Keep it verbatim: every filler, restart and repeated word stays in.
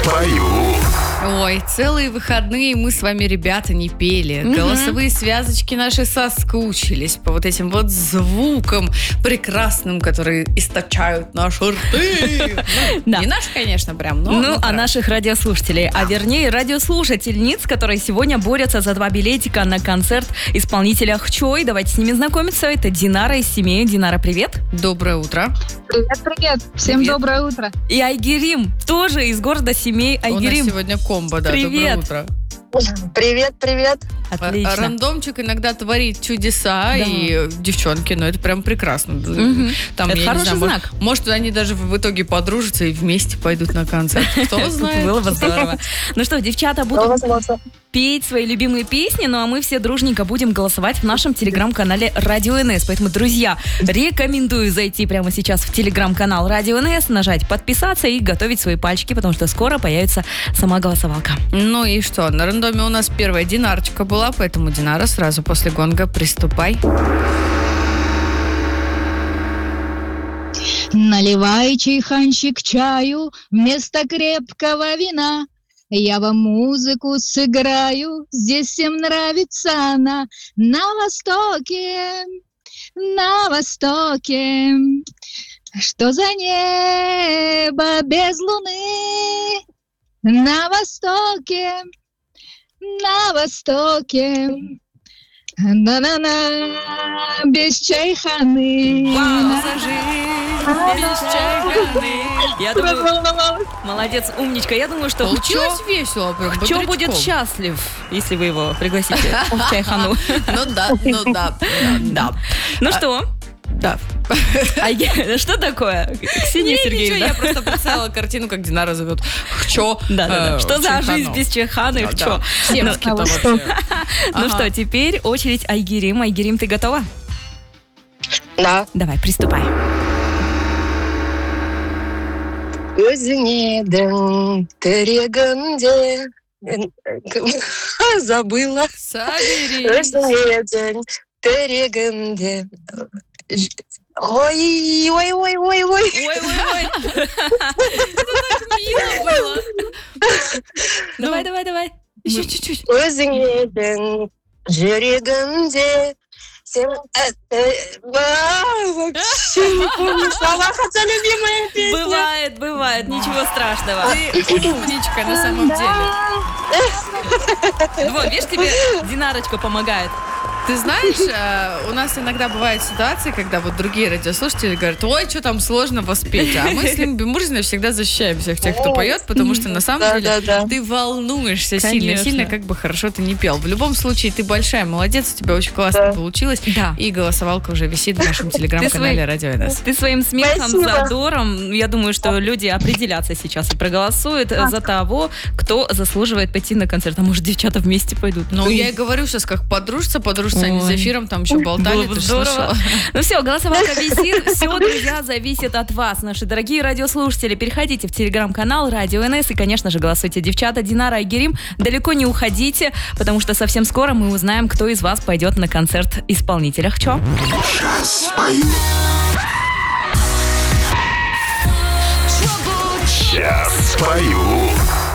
спою. Ой, целые выходные мы с вами, ребята, не пели. Мгм. Голосовые связочки наши соскучились по вот этим вот звукам прекрасным, которые источают наши рты. Ну, Да. Не наши, конечно, прям, но... Ну, ну, а хорошо. наших радиослушателей, а вернее радиослушательниц, которые сегодня борются за два билетика на концерт исполнителя Хчой. Давайте с ними знакомиться. Это Динара из семьи. Динара, привет. Доброе утро. Привет, привет. Всем Привет. доброе утро. И Айгерим, тоже из города семей У нас Айгерим. сегодня комбо, да, Привет. доброе утро. Привет, привет. Отлично. А- Рандомчик иногда творит чудеса, Да. и девчонки, ну это прям прекрасно. Мгм. Там, Это я не хороший знаю, может- знак. Может, они даже в итоге подружатся и вместе пойдут на концерт. Кто знает. Было бы здорово. Ну что, девчата будут Возможно. петь свои любимые песни, ну а мы все дружненько будем голосовать в нашем телеграм-канале Радио эн эс. Поэтому, друзья, рекомендую зайти прямо сейчас в телеграм-канал Радио эн эс, нажать подписаться и готовить свои пальчики, потому что скоро появится сама голосовалка. Ну и что, на рандоме у нас первая Динарочка была, поэтому, Динара, сразу после гонга приступай. Наливай, чайханчик, чаю вместо крепкого вина. Я вам музыку сыграю, здесь всем нравится она. На востоке, на востоке. Что за небо без луны? На востоке, на востоке. На-на-на, без чайханы. Я думаю, молодец, умничка. Я думаю, что Получилось Хчо, весело, прям Хчо бодрячком. будет счастлив, если вы его пригласите в чайхану. Ну да, ну да, да. Ну что? Да. А я- что такое? Ксения Не, ничего, Сергеевна. я просто представила картину, как Динара зовет Хчо. Да, да, да. э, Что в за чайхану. жизнь без чайханы, Да, Хчо? да. Семски-то Ну, вообще. Ну Ага. что, теперь очередь Айгерим. Айгерим, ты готова? Да. Давай, приступай. Өзіңедің тірегімде забыла. Соберись. Өзіңедің тірегімде ой, ой, ой, ой, ой. Ой-ой-ой. Мило было. Давай, давай, давай. Еще чуть-чуть. Өзіңедің жүрегімде сен э, э, а, вообще не помню слова, хотя любимая песня. Бывает, бывает, ничего страшного. Ты умничка на самом деле. Вот, видишь, тебе Динарочка помогает. Ты знаешь, э, у нас иногда бывают ситуации, когда вот другие радиослушатели говорят, ой, что там сложного спеть, а мы с Лимой Бемурзиной всегда защищаем всех тех, кто поет, потому что на самом Да, деле да, да. ты волнуешься Конечно. сильно-сильно, как бы хорошо ты не пел. В любом случае, ты большая молодец, у тебя очень классно Да. получилось, Да. и голосовалка уже висит в нашем телеграм-канале свой- Радио эн эс. Ты своим смехом, Спасибо. задором, я думаю, что люди определятся сейчас и проголосуют э, за того, кто заслуживает пойти на концерт. А может, девчата вместе пойдут? Ну, я и говорю сейчас, как подружиться, подружиться, они Ой. за эфиром там еще болтали, Было бы ты ж здорово. слышала? Ну все, голосовалка висит. Все, друзья, зависит от вас, наши дорогие радиослушатели. Переходите в телеграм-канал Радио эн эс и, конечно же, голосуйте. Девчата, Динара, Айгерим, далеко не уходите, потому что совсем скоро мы узнаем, кто из вас пойдет на концерт исполнителя Хчо. Сейчас спою. Сейчас спою.